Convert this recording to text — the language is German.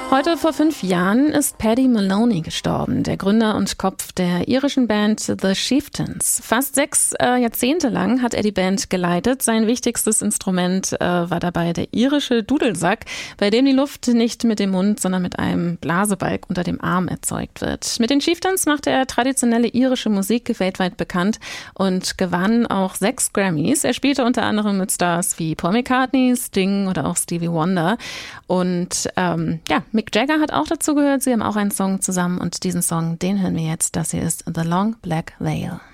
Heute vor 5 Jahren ist Paddy Maloney gestorben, der Gründer und Kopf der irischen Band The Chieftains. Fast 6 Jahrzehnte lang hat er die Band geleitet. Sein wichtigstes Instrument war dabei der irische Dudelsack, bei dem die Luft nicht mit dem Mund, sondern mit einem Blasebalg unter dem Arm erzeugt wird. Mit den Chieftains machte er traditionelle irische Musik weltweit bekannt und gewann auch 6 Grammys. Er spielte unter anderem mit Stars wie Paul McCartney, Sting oder auch Stevie Wonder. Und Mick Jagger hat auch dazu gehört. Sie haben auch einen Song zusammen und diesen Song, den hören wir jetzt. Das hier ist The Long Black Veil.